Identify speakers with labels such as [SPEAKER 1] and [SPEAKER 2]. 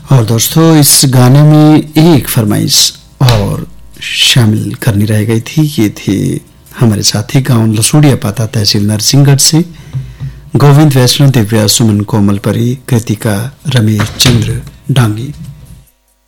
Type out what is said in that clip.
[SPEAKER 1] और दोस्तों इस गाने में एक फरमाइश और शामिल करनी रह गई थी। ये थे हमारे साथी गांव लसूड़िया पाता तहसील नरसिंहगढ़ से गोविंद, वैष्णव, दिव्या, सुमन, कोमल परी, कृतिका, रमेश चंद्र डांगी।